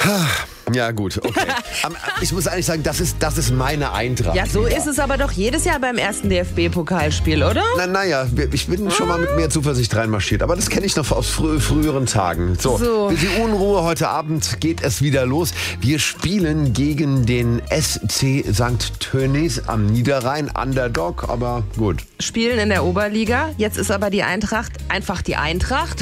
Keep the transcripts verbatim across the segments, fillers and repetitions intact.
Ja gut, okay. Aber ich muss eigentlich sagen, das ist, das ist meine Eintracht. Ja, so ist es aber doch jedes Jahr beim ersten D F B-Pokalspiel, oder? Na, naja, ich bin schon mal mit mehr Zuversicht reinmarschiert, aber das kenne ich noch aus frü früheren Tagen. So, So. für die Unruhe heute Abend geht es wieder los. Wir spielen gegen den S C Sankt Tönnies am Niederrhein, Underdog, aber gut. Spielen in der Oberliga. Jetzt ist aber die Eintracht einfach die Eintracht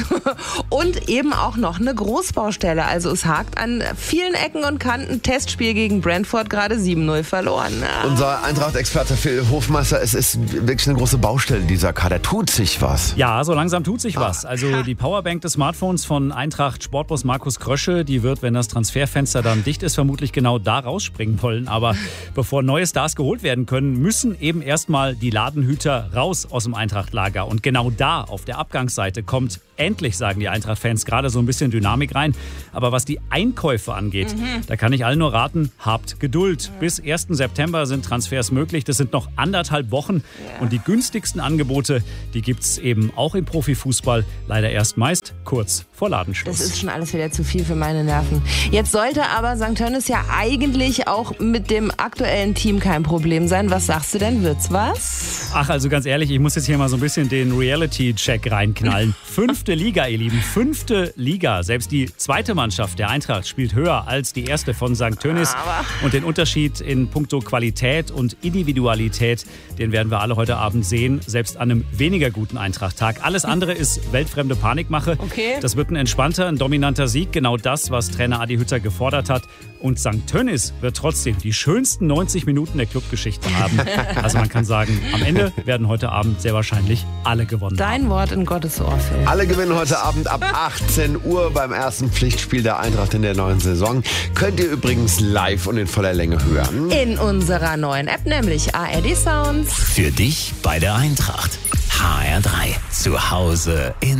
und eben auch noch eine Großbaustelle. Also es hakt an vielen Ecken und Kanten. Testspiel gegen Brentford gerade sieben null verloren. Ah. Unser Eintracht-Experte Phil Hofmeister, es ist wirklich eine große Baustelle, dieser Kader. Tut sich was. Ja, so langsam tut sich was. Also die Powerbank des Smartphones von Eintracht Sportboss Markus Krösche, die wird, wenn das Transferfenster dann dicht ist, vermutlich genau da rausspringen wollen. Aber bevor neue Stars geholt werden können, müssen eben erstmal die Ladenhüter raus aus dem Eintracht-Lager. Und genau da, auf der Abgangsseite, kommt endlich, sagen die Eintracht-Fans, gerade so ein bisschen Dynamik rein. Aber was die Einkäufe angeht, mhm. da kann ich allen nur raten, habt Geduld. Ja. Bis ersten September sind Transfers möglich. Das sind noch anderthalb Wochen. Ja. Und die günstigsten Angebote, die gibt es eben auch im Profifußball. Leider erst meist kurz vor Ladenschluss. Das ist schon alles wieder zu viel für meine Nerven. Jetzt sollte aber Sankt Tönnies ja eigentlich auch mit dem aktuellen Team kein Problem sein. Was sagst du denn? Wird's was? Ach, also ganz ehrlich, ich muss jetzt hier mal so ein bisschen den Reality-Check reinknallen. Fünfte Liga, ihr Lieben. Fünfte Liga. Selbst die zweite Mannschaft der Eintracht spielt höher als die erste von Sankt Tönnies. Und den Unterschied in puncto Qualität und Individualität, den werden wir alle heute Abend sehen. Selbst an einem weniger guten Eintracht-Tag. Alles andere ist weltfremde Panikmache. Okay. Das wird ein entspannter, ein dominanter Sieg. Genau das, was Trainer Adi Hütter gefordert hat. Und Sankt Tönnies wird trotzdem die schönsten neunzig Minuten der Clubgeschichte haben. Also man kann sagen, am Ende werden heute Abend sehr wahrscheinlich alle gewonnen Dein haben. Wort in Gottes Ohr, Phil. Alle gewinnen heute Abend ab achtzehn Uhr beim ersten Pflichtspiel der Eintracht in der neuen Saison. Könnt ihr übrigens live und in voller Länge hören. In unserer neuen App, nämlich A R D Sounds. Für dich bei der Eintracht. H R drei. Zu Hause in